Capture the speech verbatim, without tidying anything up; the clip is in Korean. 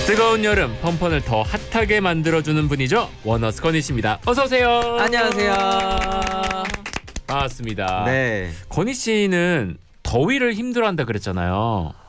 뜨거운 여름 펀펀을 더 핫하게 만들어주는 분이죠. 워너스 건희 씨입니다. 어서 오세요. 안녕하세요. 반갑습니다. 네. 건희 씨는 더위를 힘들어한다 그랬잖아요.